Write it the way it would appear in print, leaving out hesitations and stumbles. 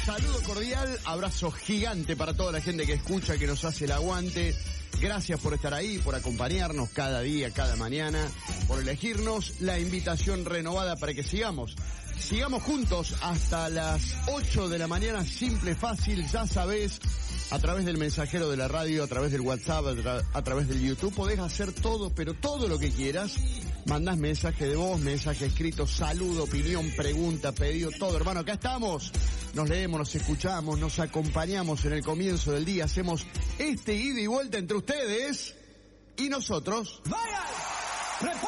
Saludo cordial, abrazo gigante para toda la gente que escucha, que nos hace el aguante. Gracias por estar ahí, por acompañarnos cada día, cada mañana, por elegirnos. La invitación renovada para que sigamos juntos hasta las 8 de la mañana, simple, fácil, ya sabés, a través del mensajero de la radio, a través del WhatsApp, a través del YouTube, podés hacer todo, pero todo lo que quieras. Mandás mensaje de voz, mensaje escrito, saludo, opinión, pregunta, pedido, todo, hermano, acá estamos. Nos leemos, nos escuchamos, nos acompañamos en el comienzo del día, hacemos ida y vuelta entre ustedes y nosotros.